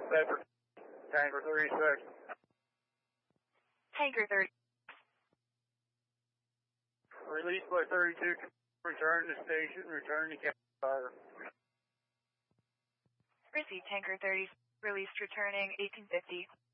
Bedford, Tanker 36. Tanker 30. Released by 32, return to station, return to campfire. Received Tanker 30, released returning 1850.